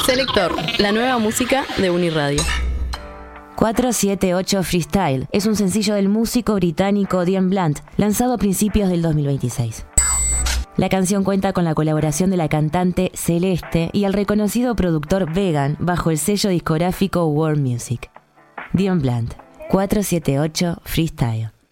Selector, la nueva música de Uniradio. 478 Freestyle es un sencillo del músico británico Dion Blunt, lanzado a principios del 2026. La canción cuenta con la colaboración de la cantante Celeste y el reconocido productor Vegan bajo el sello discográfico World Music. Dion Blunt, 478 Freestyle.